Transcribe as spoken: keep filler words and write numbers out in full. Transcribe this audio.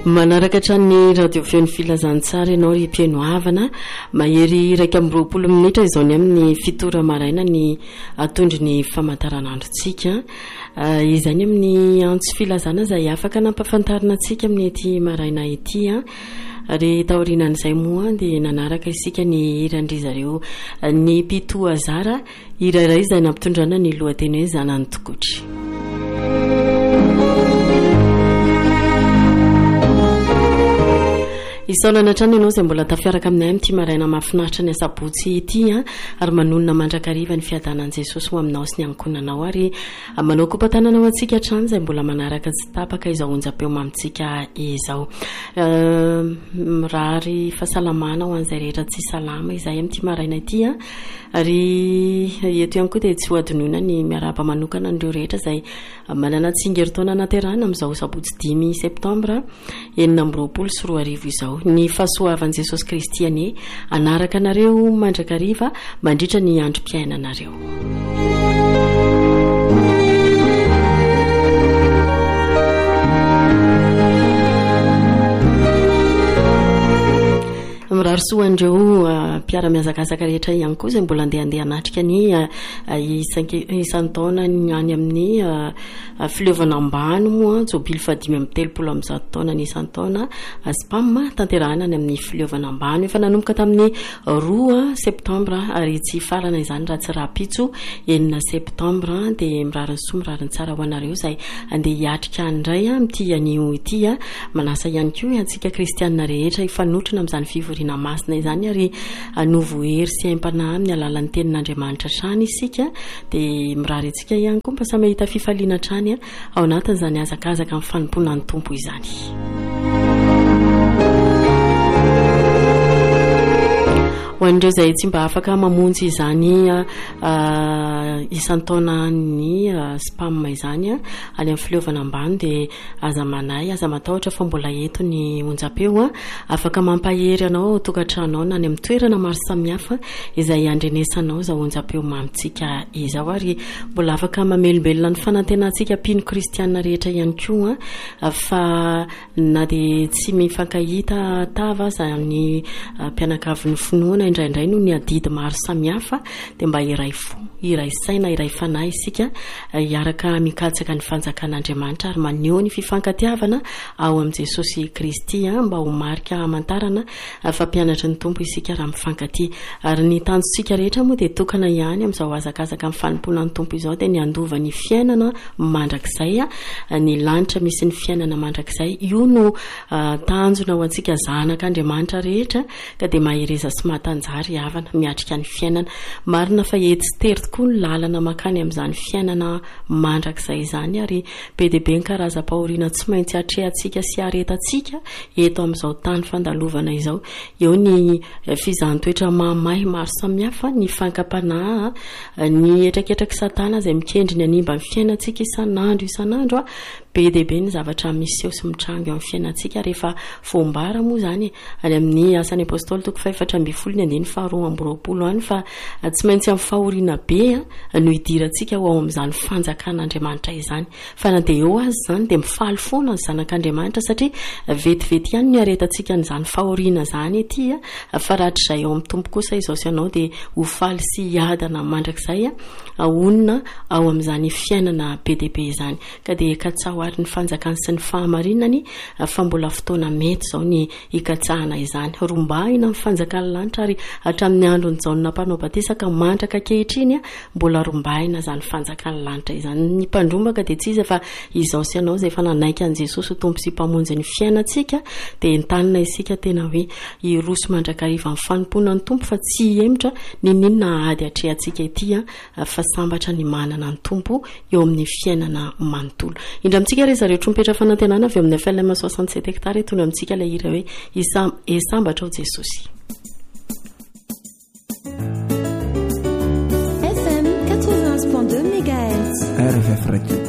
manaraka hatrany radio feon'ny filazantsara ianao ry mpiaino havana mahery iraika amby roapolo minitra izao ny amin'ny fitora maraina ny atondry ny famantaranandrontsika izany amin'ny antso filazana izay afaka nampafantarina antsika amin'ny ety maraina ety a ary taorinan'izay moa dia nanaraka isika ny hirandry zareo ny mpitoa zara irairay izay nampitondrana ny lohateny hoe zanany tokotry. Isaolana hatrany ianao izay mbola tafiaraka aminay amin'ity maraina mahafinaritra ny asabotsy ity a ary manonona mandrakariva ny fiadanan'i Jesosy ho aminao sy ny ankonanao ary manao kompatananao antsika hatrany izay mbola manaraka tsy tapaka izao onjam-peo mamitsika izao mirary fahasalamana ho an'izay rehetra tsy salama izay amin'ity maraina ity a ary eto ihany koa dia tsy ho adinoina ny miaraba manokana an'ireo rehetra izay manana tsingeritaona naterana amin'izao sabotsy dimy septambra enina amby roapolo sy roa arivo izao ny fahasoavan'i Jesosy Kristy anie anaraka anareo mandrakariva mandritra ny androm-piainanareo. Mirarisoandreo mpiara-miazakazaka rehetra ihany koa izay mbola andehandeha anatrika ny isan-taona ny any amin'ny fileovana ambany moa jobily fadimy amby telopolo amby zato taona ny isan-taona spam tanterahana ny amin'ny fileovana ambany efa nanomboka tamin'ny roa septambra ary tsy farana izany raha tsy rapitso enina septambra dia mirariny soa mirariny tsara ho anareo izay andeha hiatrika indray amin'ity anio ity a manasa ihany koa antsika kristianina rehetra ifanotrona amin'izany fivoriana masina izany ary anovo hery sy haim-panahy amin'ny alalan'ny tenin'Andriamanitra trany isika dia mirary antsika ihany koa mba samy mahita fifaliana trany ao anatin'izany azakazaka amin'ny fanompoana ny tompo izany. Ho an'ireo izay tsy mba afaka mamonjy izany isan-taona ny spam izany any amin'ny fileovana ambany dia aza manay aza matahotra fa mbola eto ny onjam-peo afaka mampahery anao tokantranao na any amin'ny toerana maro samihafa izay andrenesanao izao onjam-peo mamitsika izao ary mbola afaka mamelombelona ny fanantenantsika mpino kristianina rehetra ihany koa fa na dia tsy mifankahita tava aza amin'ny mpianakavin'ny finoana indraindray no ny adidy maro samihafa dia mba iray fo iray saina iray fanahy isika hiaraka mikatsaka ny fanjakan'Andriamanitra ary maneho ny fifankatiavana ao amin'i Jesosy Kristy mba ho marika hamantarana fampianatra ny tompo isika raha mifankatia ary ny tanjonsika rehetra moa dia tokana ihany amin'izao azakazaka amin'ny fanompoana ny tompo izao dia ny andova ny fiainana mandrakizay ny lanitra misy ny fiainana mandrakizay io no tanjona ho antsika zanak'Andriamanitra rehetra ka dia mahereza sy mahatanjary havana miatrika ny fiainana marina fa ety sy tery tokoa ny lalana makany amin'izany fiainana mandrakizay izany ary be dia be ny karazam-pahoriana tsy maintsy atrehantsika sy aretantsika eto amin'izao tany fandalovana izao eo ny fizahanttoetra mahamahy maro samihafa ny fankapanahy ny etraketraky satana izay mikendry ny animba ny fiainantsika isan'andro isan'andro a be dia be ny zavatra misy eo sy mitrango amin'ny fiainantsika rehefa fombara moa izany any amin'ny asan'ny apôstôly toko faefatra amby folo ny andiny faharoa amby roapolo any fa tsy maintsy amin'ny fahoriana be no hidirantsika ho ao amin'izany fanjakan'Andriamanitra izany fa na dia eo azy izany dia mifaly foana ny zanak'Andriamanitra satria vetivety ihany ny aretantsika n'izany fahoriana izany ety fa rahatr'izay ao amin'ny tompo kosa izao sy ianao dia ho faly sy hiadana mandrakizay ahonina ao amin'izany fiainana be dia be izany ka dia katsaho ary ny fanjakany sy ny fahamarinany fa mbola fotoana mety izao ny hikatsahana izany rombahina amin'ny fanjakan'ny lanitra ary hatramin'ny andron'ny Jaona mpanao batisa ka mandraka kehitriny mbola rombahina izany fanjakan'ny lanitra izany ny mpandrombaka dia tsy iza fa izao sy ianao izay efa nanaiky an'i Jesosy ho tompo sy mpamonjy ny fiainantsika dia entanina isika tena hoe hiroso mandrakariva amin'ny fanompoana ny tompo fa tsy hiemotra ninona ady atrehantsika ety fa sambatra ny manana ny tompo eo amin'ny fiainana manontolo. Indra amintsika rehefa zareo trompetra fanantenana avy amin'ny F L M soixante-sept hectares eto no amintsika ilay hira hoe esambatra ao Jesosy. F M quatre-vingt-un virgule deux mégahertz. R F F Radio.